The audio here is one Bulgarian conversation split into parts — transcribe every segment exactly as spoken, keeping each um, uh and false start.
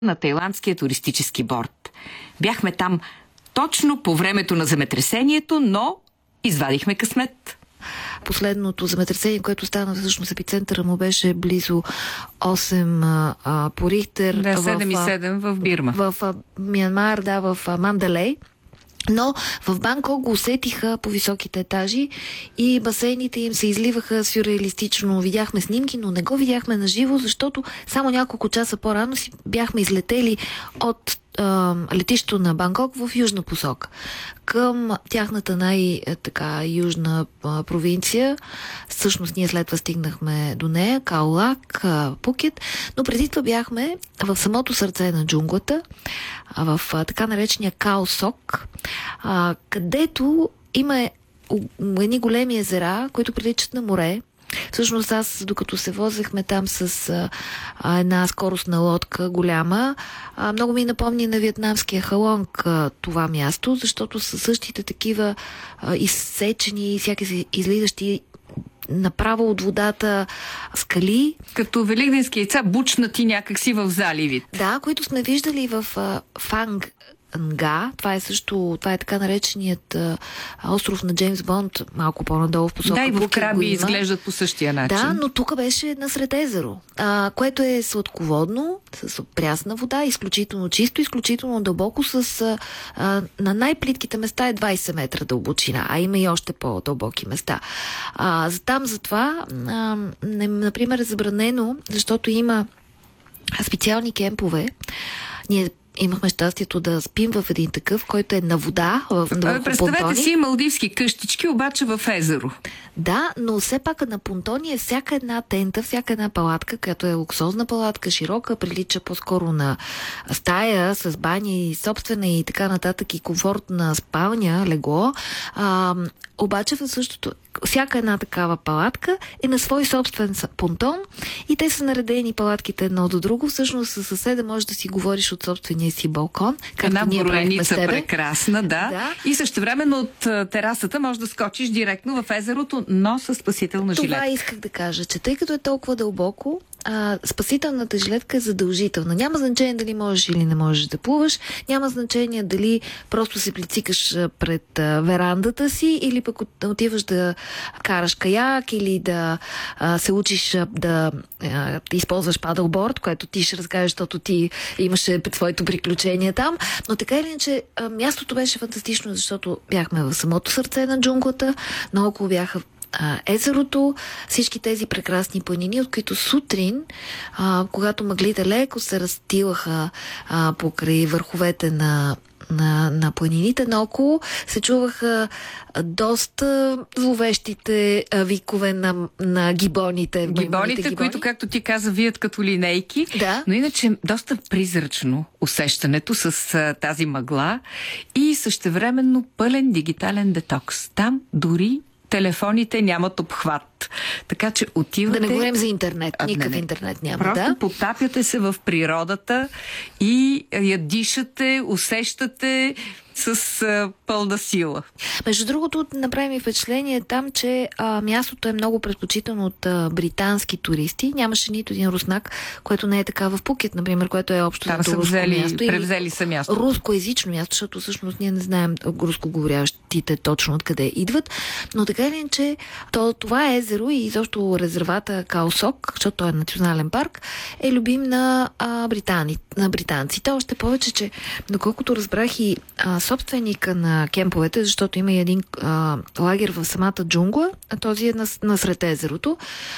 на тайландския туристически борд. Бяхме там точно по времето на земетресението, но извадихме късмет. Последното земетресение, което стана всъщност епицентъра му, беше близо осем а, по Рихтер. Да, седем и седем в Бирма. В, в Миянмар, да, в а, Мандалей. Но в Банкок го усетиха по високите етажи и басейните им се изливаха сюрреалистично. Видяхме снимки, но не го видяхме на живо, защото само няколко часа по-рано си бяхме излетели от а, летището на Банкок в южна посока към тяхната най-така южна а, провинция. Всъщност ние след това стигнахме до нея, Каолак, а, Пукет, но преди това бяхме в самото сърце на джунглата, а, в а, така наречения Као Сок, а, където има едни големи езера, които приличат на море. Всъщност аз, докато се возехме там с а, една скоростна лодка голяма, а, много ми напомни на виетнамския Халонг а, това място, защото са същите такива а, изсечени, всяки излизащи направо от водата скали. Като великденски яйца, бучнати някакси в заливите. Да, които сме виждали в а, Фанг Нга. Това е също, това е така нареченият а, остров на Джеймс Бонд, малко по-надолу в посока. Да, и в Пукет Краби изглеждат по същия начин. Да, но тук беше насред езеро, а, което е сладководно, с прясна вода, изключително чисто, изключително дълбоко, с а, а, на най-плитките места е двайсет метра дълбочина, а има и още по-дълбоки места. А, за там, затова, а, не, например, е забранено, защото има специални кемпове. Ние имахме щастието да спим в един такъв, който е на вода, в понтони. Представете си малдивски къщички, обаче в езеро. Да, но все пак на понтони е всяка една тента, всяка една палатка, която е луксозна палатка, широка, прилича по-скоро на стая с бани, собствена и така нататък, и комфортна спалня, легло. А, обаче в същото, всяка една такава палатка е на свой собствен понтон и те са наредени палатките едно до друго. Всъщност със съседа можеш да си говориш от собствения си балкон. Една бореница прекрасна, да. да. И същевременно от терасата можеш да скочиш директно в езерото, но със спасителна жилетка. Това исках да кажа, че тъй като е толкова дълбоко, а, спасителната жилетка е задължителна. Няма значение дали можеш или не можеш да плуваш, няма значение дали просто се прицикаш пред а, верандата си, или пък отиваш да караш каяк, или да а, се учиш а, да а, използваш падълборд, което ти ще разкажеш, защото ти имаше своето приключение там. Но така или иначе, а, мястото беше фантастично, защото бяхме в самото сърце на джунглата, наоколо бяха езерото, всички тези прекрасни планини, от които сутрин, а, когато мъглите леко се разстилаха а, покрай върховете на, на, на планините наоколо, се чуваха доста зловещите а, викове на, на гибоните. Гибоните, гибони, които, както ти каза, вият като линейки, да. Но иначе доста призрачно усещането с а, тази мъгла и същевременно пълен дигитален детокс. Там дори телефоните нямат обхват. Така че отивате... Да не говорим за интернет. А, Никакъв не, не. интернет няма. Просто да? потапяте се в природата и я дишате, усещате с а, пълна сила. Между другото, направи ми впечатление там, че а, мястото е много предпочитано от а, британски туристи. Нямаше нито един руснак, което не е така в Пукет, например, което е общо там са руско взели, място. превзели са място. Рускоязично място, защото всъщност ние не знаем рускоговорящите точно откъде идват. Но така или иначе, то, това езеро и изобщо резервата Као Сок, защото той е национален парк, е любим на, а, британи, на британците. Още повече, че доколкото разбрах и а, собственика на кемповете, защото има и един а, лагер в самата джунгла, а този е насред езерото,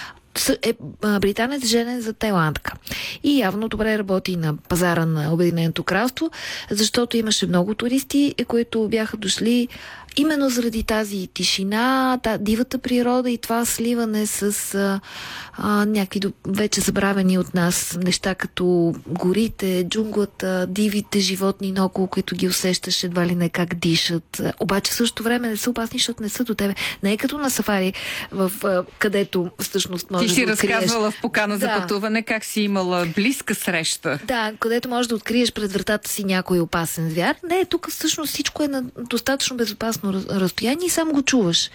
е британец, женен за тайландка. И явно добре работи на пазара на Обединеното кралство, защото имаше много туристи, които бяха дошли именно заради тази тишина, та, дивата природа и това сливане с а, а, някакви вече забравени от нас неща, като горите, джунглата, дивите животни наоколо, които ги усещаш едва ли не как дишат. Обаче в същото време не са опасни, защото не са до тебе. Не е като на сафари, в, а, където всъщност можеш да откриеш. Ти си да разказвала в покана за да. пътуване как си имала близка среща. Да, където можеш да откриеш пред вратата си някой опасен звяр. Не, тук всъщност всичко е на достатъчно безопасно разстояние и сам го чуваш.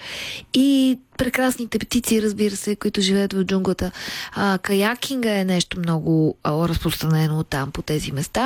И прекрасните птици, разбира се, които живеят в джунглата. А, каякинга е нещо много а, разпространено там по тези места.